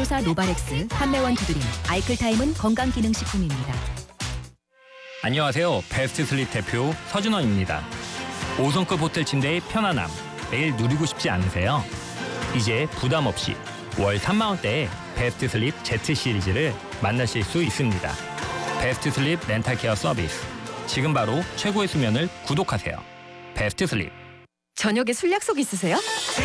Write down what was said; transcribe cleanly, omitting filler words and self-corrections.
항산화사 노바렉스, 판매원 두드림, 아이클타임은 건강기능식품입니다. 안녕하세요. 베스트 슬립 대표 서준원입니다. 5성급 호텔 침대의 편안함, 매일 누리고 싶지 않으세요? 이제 부담 없이 월 3만 원대의 베스트 슬립 Z 시리즈를 만나실 수 있습니다. 베스트 슬립 렌탈 케어 서비스. 지금 바로 최고의 수면을 구독하세요. 베스트 슬립. 저녁에 술 약속 있으세요?